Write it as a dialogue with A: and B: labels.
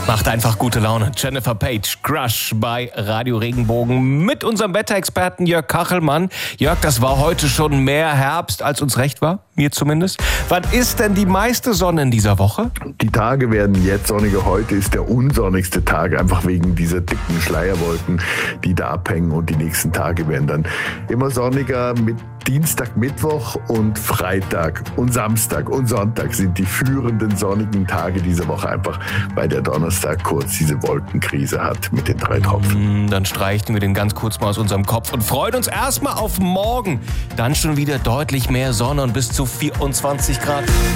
A: Macht einfach gute Laune. Jennifer Page, Crush bei Radio Regenbogen mit unserem Wetterexperten Jörg Kachelmann. Jörg, das war heute schon mehr Herbst, als uns recht war, mir zumindest. Wann ist denn die meiste Sonne in dieser Woche?
B: Die Tage werden jetzt sonniger. Heute ist der unsonnigste Tag, einfach wegen dieser dicken Schleierwolken, die da abhängen. Und die nächsten Tage werden dann immer sonniger. Mit Dienstag, Mittwoch und Freitag und Samstag und Sonntag sind die führenden sonnigen Tage dieser Woche, einfach weil der Donnerstag kurz diese Wolkenkrise hat mit den 3 Tropfen.
A: Dann streichen wir den ganz kurz mal aus unserem Kopf und freuen uns erstmal auf morgen. Dann schon wieder deutlich mehr Sonne und bis zu 24 Grad.